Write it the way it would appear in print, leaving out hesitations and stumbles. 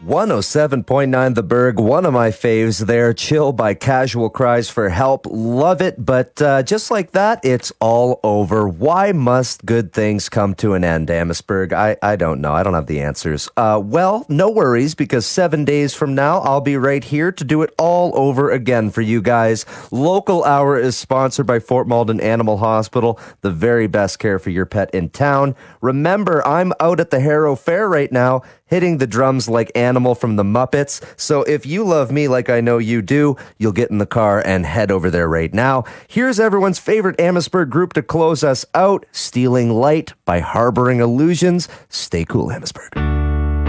107.9 The Berg, one of my faves there. Chill by Casual Cries for Help. Love it, but just like that, it's all over. Why must good things come to an end, Amherstburg? I don't know. I don't have the answers. Well, no worries, because 7 days from now, I'll be right here to do it all over again for you guys. Local Hour is sponsored by Fort Malden Animal Hospital, the very best care for your pet in town. Remember, I'm out at the Harrow Fair right now, hitting the drums like Animal from the Muppets. So if you love me like I know you do, you'll get in the car and head over there right now. Here's everyone's favorite Amherstburg group to close us out, Stealing Light by Harboring Illusions. Stay cool, Amherstburg.